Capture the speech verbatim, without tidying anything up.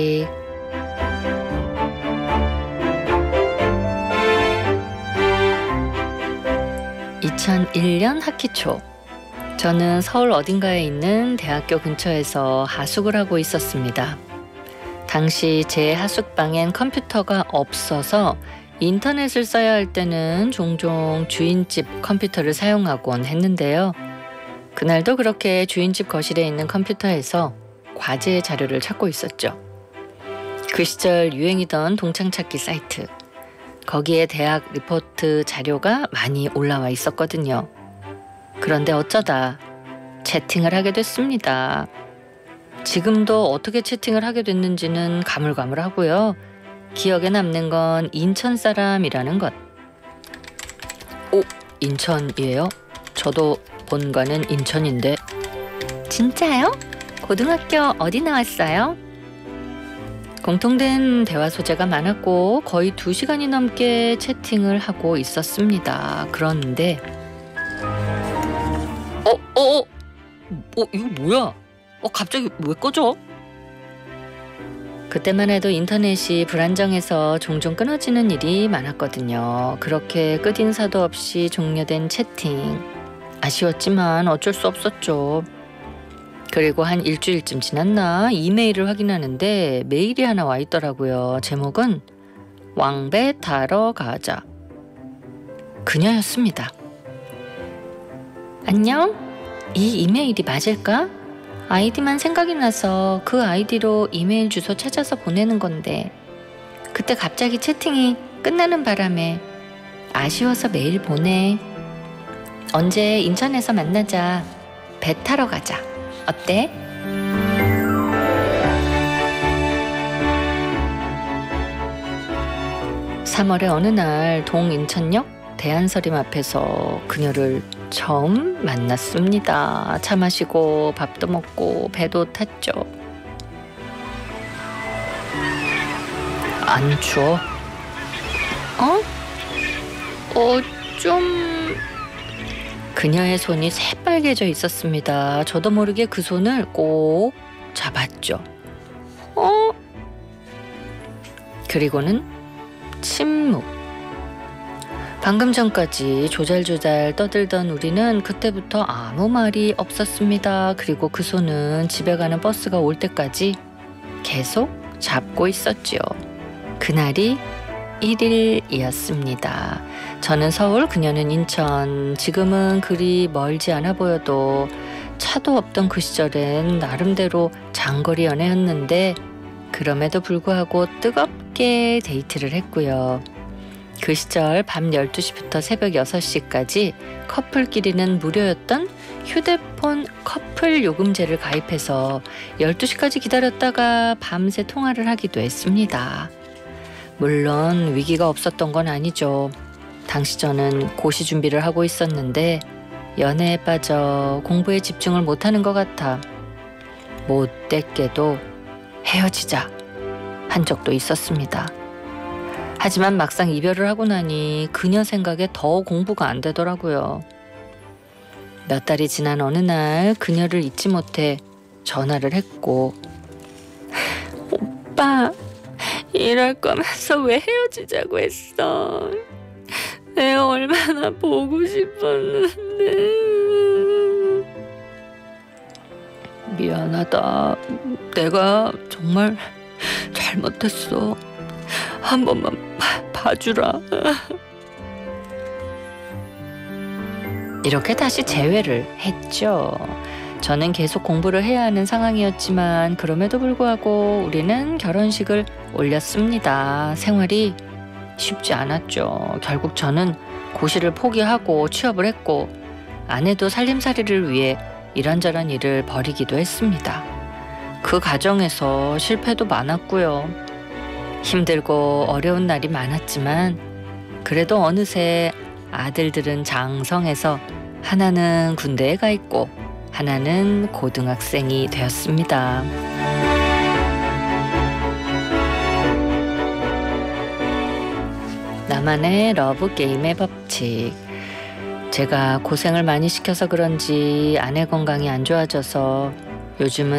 이천일 년 학기초, 저는 서울 어딘가에 있는 대학교 근처에서 하숙을 하고 있었습니다. 당시 제 하숙방엔 컴퓨터가 없어서 인터넷을 써야 할 때는 종종 주인집 컴퓨터를 사용하곤 했는데요. 그날도 그렇게 주인집 거실에 있는 컴퓨터에서 과제 자료를 찾고 있었죠. 그 시절 유행이던 동창찾기 사이트, 거기에 대학 리포트 자료가 많이 올라와 있었거든요. 그런데 어쩌다 채팅을 하게 됐습니다. 지금도 어떻게 채팅을 하게 됐는지는 가물가물하고요. 기억에 남는 건 인천 사람이라는 것. 오, 인천이에요? 저도 본가는 인천인데. 진짜요? 고등학교 어디 나왔어요? 공통된 대화 소재가 많았고 거의 두 시간이 넘게 채팅을 하고 있었습니다. 그런데 어? 어? 어? 어? 이거 뭐야? 어, 갑자기 왜 꺼져? 그때만 해도 인터넷이 불안정해서 종종 끊어지는 일이 많았거든요. 그렇게 끝인사도 없이 종료된 채팅. 아쉬웠지만 어쩔 수 없었죠. 그리고 한 일주일쯤 지났나 이메일을 확인하는데 메일이 하나 와 있더라고요. 제목은 왕배 타러 가자. 그녀였습니다. 안녕? 이 이메일이 맞을까? 아이디만 생각이 나서 그 아이디로 이메일 주소 찾아서 보내는 건데 그때 갑자기 채팅이 끝나는 바람에 아쉬워서 메일 보내. 언제 인천에서 만나자. 배 타러 가자. 어때? 삼월의 어느 날 동인천역 대한서림 앞에서 그녀를 처음 만났습니다. 차 마시고 밥도 먹고 배도 탔죠. 안 추워? 어? 어, 좀... 그녀의 손이 새빨개져 있었습니다. 저도 모르게 그 손을 꼭 잡았죠. 어? 그리고는 침묵. 방금 전까지 조잘조잘 떠들던 우리는 그때부터 아무 말이 없었습니다. 그리고 그 손은 집에 가는 버스가 올 때까지 계속 잡고 있었지요. 그날이 일 일이었습니다. 저는 서울, 그녀는 인천. 지금은 그리 멀지 않아 보여도 차도 없던 그 시절엔 나름대로 장거리 연애였는데 그럼에도 불구하고 뜨겁게 데이트를 했고요. 그 시절 밤 열두 시부터 새벽 여섯 시까지 커플끼리는 무료였던 휴대폰 커플 요금제를 가입해서 열두 시까지 기다렸다가 밤새 통화를 하기도 했습니다. 물론 위기가 없었던 건 아니죠. 당시 저는 고시 준비를 하고 있었는데 연애에 빠져 공부에 집중을 못하는 것 같아 못됐게도 헤어지자 한 적도 있었습니다. 하지만 막상 이별을 하고 나니 그녀 생각에 더 공부가 안 되더라고요. 몇 달이 지난 어느 날 그녀를 잊지 못해 전화를 했고 오빠, 이럴 거면서 왜 헤어지자고 했어? 내가 얼마나 보고 싶었는데. 미안하다. 내가 정말 잘못했어. 한 번만 봐주라. 이렇게 다시 재회를 했죠. 저는 계속 공부를 해야 하는 상황이었지만 그럼에도 불구하고 우리는 결혼식을 올렸습니다. 생활이 쉽지 않았죠. 결국 저는 고시를 포기하고 취업을 했고 아내도 살림살이를 위해 이런저런 일을 벌이기도 했습니다. 그 과정에서 실패도 많았고요. 힘들고 어려운 날이 많았지만 그래도 어느새 아들들은 장성해서 하나는 군대에 가 있고 하나는 고등학생이 되었습니다. 나만의 러브 게임의 법칙. 제가 고생을 많이 시켜서 그런지 아내 건강이 안 좋아져서 요즘은